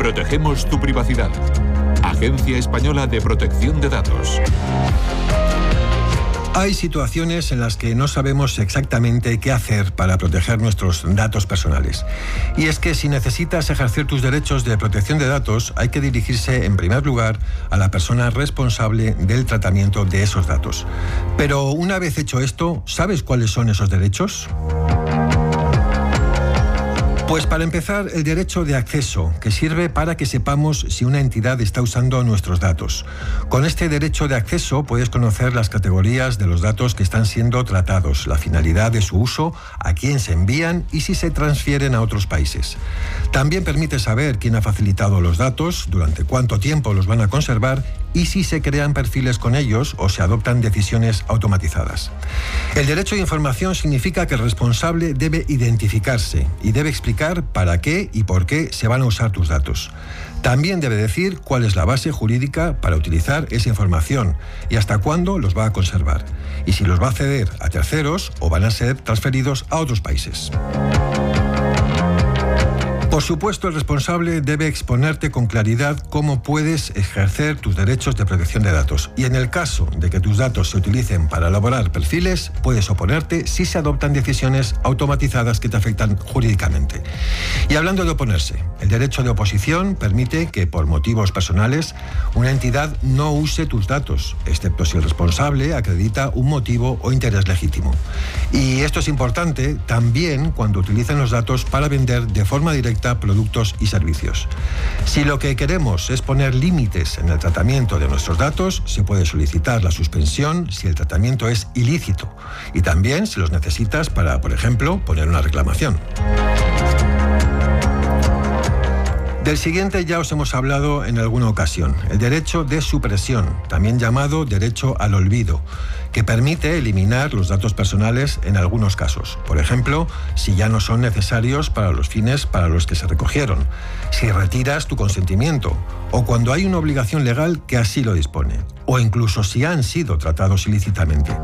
Protegemos tu privacidad. Agencia Española de Protección de Datos. Hay situaciones en las que no sabemos exactamente qué hacer para proteger nuestros datos personales. Y es que si necesitas ejercer tus derechos de protección de datos, hay que dirigirse en primer lugar a la persona responsable del tratamiento de esos datos. Pero una vez hecho esto, ¿sabes cuáles son esos derechos? Pues para empezar, el derecho de acceso, que sirve para que sepamos si una entidad está usando nuestros datos. Con este derecho de acceso puedes conocer las categorías de los datos que están siendo tratados, la finalidad de su uso, a quién se envían y si se transfieren a otros países. También permite saber quién ha facilitado los datos, durante cuánto tiempo los van a conservar y si se crean perfiles con ellos o se adoptan decisiones automatizadas. El derecho de información significa que el responsable debe identificarse y debe explicar para qué y por qué se van a usar tus datos. También debe decir cuál es la base jurídica para utilizar esa información y hasta cuándo los va a conservar, y si los va a ceder a terceros o van a ser transferidos a otros países. Por supuesto, el responsable debe exponerte con claridad cómo puedes ejercer tus derechos de protección de datos. Y en el caso de que tus datos se utilicen para elaborar perfiles, puedes oponerte si se adoptan decisiones automatizadas que te afectan jurídicamente. Y hablando de oponerse, el derecho de oposición permite que, por motivos personales, una entidad no use tus datos, excepto si el responsable acredita un motivo o interés legítimo. Y esto es importante también cuando utilizan los datos para vender de forma directa productos y servicios. Si lo que queremos es poner límites en el tratamiento de nuestros datos, se puede solicitar la suspensión si el tratamiento es ilícito y también si los necesitas para, por ejemplo, poner una reclamación. Del siguiente ya os hemos hablado en alguna ocasión, el derecho de supresión, también llamado derecho al olvido, que permite eliminar los datos personales en algunos casos. Por ejemplo, si ya no son necesarios para los fines para los que se recogieron, si retiras tu consentimiento, o cuando hay una obligación legal que así lo dispone, o incluso si han sido tratados ilícitamente.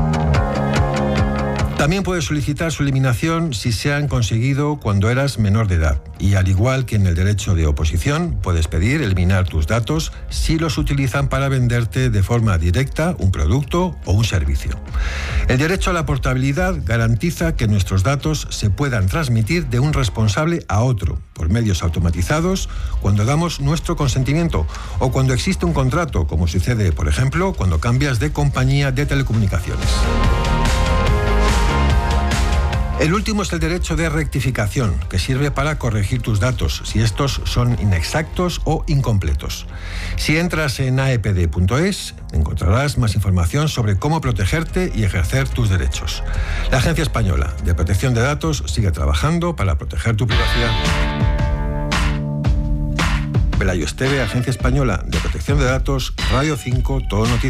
También puedes solicitar su eliminación si se han conseguido cuando eras menor de edad. Y al igual que en el derecho de oposición, puedes pedir eliminar tus datos si los utilizan para venderte de forma directa un producto o un servicio. El derecho a la portabilidad garantiza que nuestros datos se puedan transmitir de un responsable a otro por medios automatizados cuando damos nuestro consentimiento o cuando existe un contrato, como sucede, por ejemplo, cuando cambias de compañía de telecomunicaciones. El último es el derecho de rectificación, que sirve para corregir tus datos si estos son inexactos o incompletos. Si entras en aepd.es, encontrarás más información sobre cómo protegerte y ejercer tus derechos. La Agencia Española de Protección de Datos sigue trabajando para proteger tu privacidad. Pelayo Esteve, Agencia Española de Protección de Datos, Radio 5, Todo Noticias.